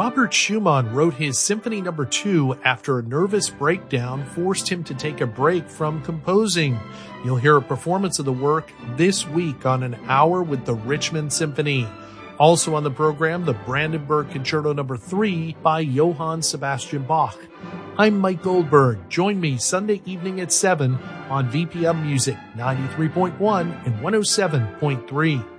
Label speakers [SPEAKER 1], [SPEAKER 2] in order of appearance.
[SPEAKER 1] Robert Schumann wrote his Symphony No. 2 after a nervous breakdown forced him to take a break from composing. You'll hear a performance of the work this week on An Hour with the Richmond Symphony. Also on the program, the Brandenburg Concerto No. 3 by Johann Sebastian Bach. I'm Mike Goldberg. Join me Sunday evening at 7 on VPM Music 93.1 and 107.3.